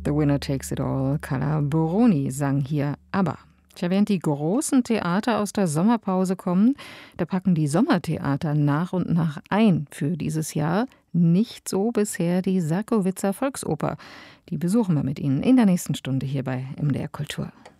The Winner Takes It All, Carla Bruni sang hier ABBA. Tja, während die großen Theater aus der Sommerpause kommen, da packen die Sommertheater nach und nach ein für dieses Jahr. Nicht so bisher die Sarkowitzer Volksoper. Die besuchen wir mit Ihnen in der nächsten Stunde hier bei MDR Kultur.